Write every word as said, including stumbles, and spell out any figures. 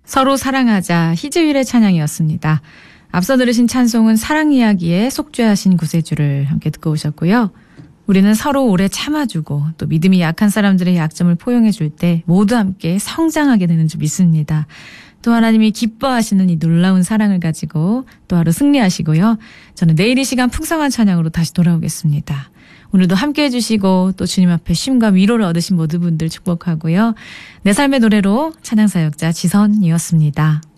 서로 사랑하자 희재율의 찬양이었습니다. 앞서 들으신 찬송은 사랑 이야기에 속죄하신 구세주를 함께 듣고 오셨고요. 우리는 서로 오래 참아주고 또 믿음이 약한 사람들의 약점을 포용해줄 때 모두 함께 성장하게 되는 줄 믿습니다. 또 하나님이 기뻐하시는 이 놀라운 사랑을 가지고 또 하루 승리하시고요. 저는 내일 이 시간 풍성한 찬양으로 다시 돌아오겠습니다. 오늘도 함께 해주시고 또 주님 앞에 쉼과 위로를 얻으신 모든 분들 축복하고요. 내 삶의 노래로 찬양사역자 지선이었습니다.